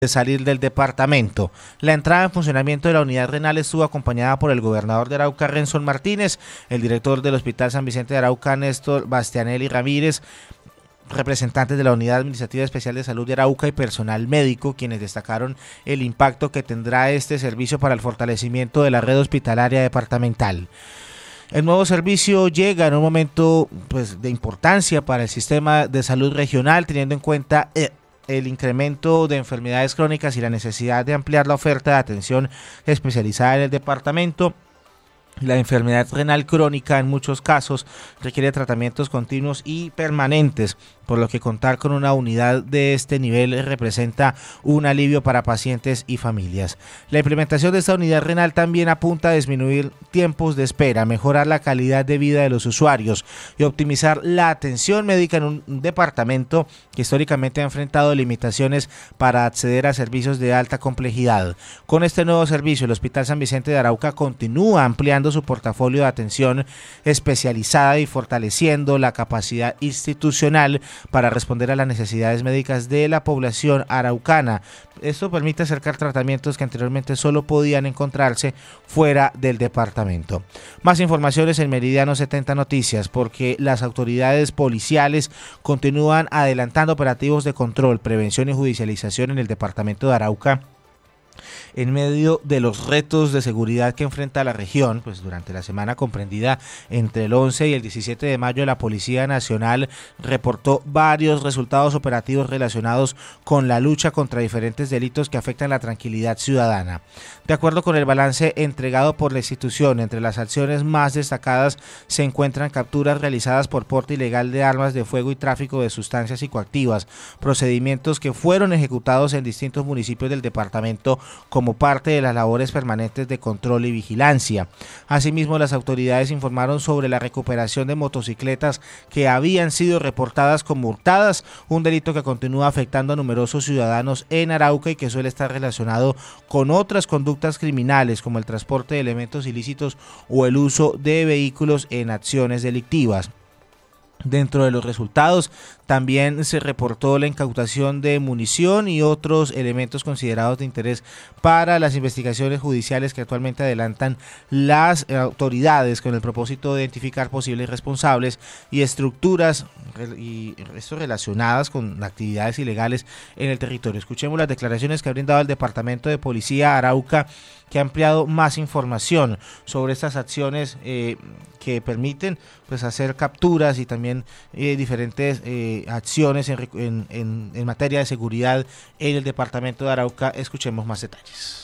de salir del departamento. La entrada en funcionamiento de la unidad renal estuvo acompañada por el gobernador de Arauca, Renson Martínez, el director del Hospital San Vicente de Arauca, Néstor Bastianelli Ramírez, representantes de la Unidad Administrativa Especial de Salud de Arauca y personal médico, quienes destacaron el impacto que tendrá este servicio para el fortalecimiento de la red hospitalaria departamental. El nuevo servicio llega en un momento de importancia para el sistema de salud regional, teniendo en cuenta el incremento de enfermedades crónicas y la necesidad de ampliar la oferta de atención especializada en el departamento. La enfermedad renal crónica en muchos casos requiere tratamientos continuos y permanentes, por lo que contar con una unidad de este nivel representa un alivio para pacientes y familias. La implementación de esta unidad renal también apunta a disminuir tiempos de espera, mejorar la calidad de vida de los usuarios y optimizar la atención médica en un departamento que históricamente ha enfrentado limitaciones para acceder a servicios de alta complejidad. Con este nuevo servicio, el Hospital San Vicente de Arauca continúa ampliando su portafolio de atención especializada y fortaleciendo la capacidad institucional para responder a las necesidades médicas de la población araucana. Esto permite acercar tratamientos que anteriormente solo podían encontrarse fuera del departamento. Más informaciones en Meridiano 70 Noticias, porque las autoridades policiales continúan adelantando operativos de control, prevención y judicialización en el departamento de Arauca, en medio de los retos de seguridad que enfrenta la región. Durante la semana comprendida entre el 11 y el 17 de mayo, la Policía Nacional reportó varios resultados operativos relacionados con la lucha contra diferentes delitos que afectan la tranquilidad ciudadana. De acuerdo con el balance entregado por la institución, entre las acciones más destacadas se encuentran capturas realizadas por porte ilegal de armas de fuego y tráfico de sustancias psicoactivas, procedimientos que fueron ejecutados en distintos municipios del departamento como parte de las labores permanentes de control y vigilancia. Asimismo, las autoridades informaron sobre la recuperación de motocicletas que habían sido reportadas como hurtadas, un delito que continúa afectando a numerosos ciudadanos en Arauca y que suele estar relacionado con otras conductas criminales como el transporte de elementos ilícitos o el uso de vehículos en acciones delictivas. Dentro de los resultados también se reportó la incautación de munición y otros elementos considerados de interés para las investigaciones judiciales que actualmente adelantan las autoridades con el propósito de identificar posibles responsables y estructuras y esto relacionadas con actividades ilegales en el territorio. Escuchemos las declaraciones que ha brindado el Departamento de Policía Arauca, que ha ampliado más información sobre estas acciones que permiten hacer capturas y también diferentes acciones en materia de seguridad en el departamento de Arauca. Escuchemos más detalles.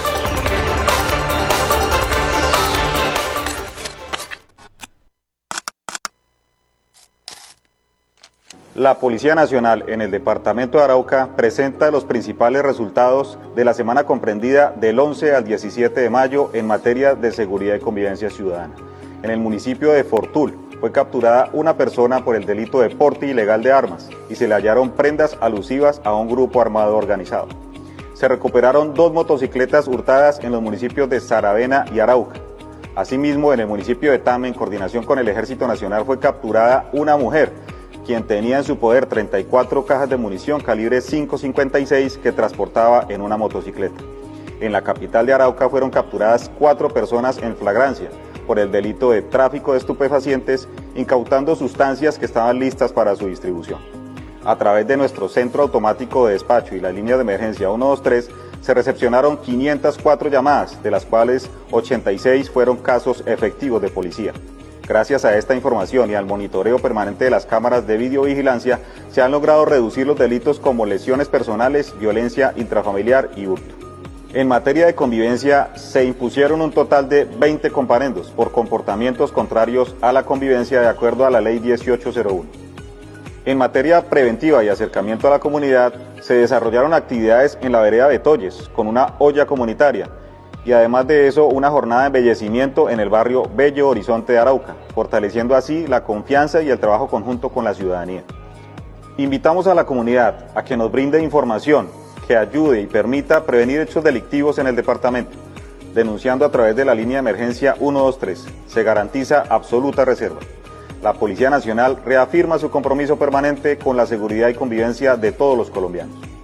La Policía Nacional en el departamento de Arauca presenta los principales resultados de la semana comprendida del 11 al 17 de mayo en materia de seguridad y convivencia ciudadana. En el municipio de Fortul fue capturada una persona por el delito de porte ilegal de armas y se le hallaron prendas alusivas a un grupo armado organizado. Se recuperaron 2 motocicletas hurtadas en los municipios de Saravena y Arauca. Asimismo, en el municipio de Tame, en coordinación con el Ejército Nacional, fue capturada una mujer quien tenía en su poder 34 cajas de munición calibre 5.56 que transportaba en una motocicleta. En la capital de Arauca fueron capturadas 4 personas en flagrancia por el delito de tráfico de estupefacientes, incautando sustancias que estaban listas para su distribución. A través de nuestro centro automático de despacho y la línea de emergencia 123 se recepcionaron 504 llamadas, de las cuales 86 fueron casos efectivos de policía. Gracias a esta información y al monitoreo permanente de las cámaras de videovigilancia, se han logrado reducir los delitos como lesiones personales, violencia intrafamiliar y hurto. En materia de convivencia, se impusieron un total de 20 comparendos por comportamientos contrarios a la convivencia de acuerdo a la Ley 1801. En materia preventiva y acercamiento a la comunidad, se desarrollaron actividades en la vereda Betolles con una olla comunitaria, y además de eso una jornada de embellecimiento en el barrio Bello Horizonte de Arauca, fortaleciendo así la confianza y el trabajo conjunto con la ciudadanía. Invitamos a la comunidad a que nos brinde información que ayude y permita prevenir hechos delictivos en el departamento, denunciando a través de la línea de emergencia 123. Se garantiza absoluta reserva. La Policía Nacional reafirma su compromiso permanente con la seguridad y convivencia de todos los colombianos.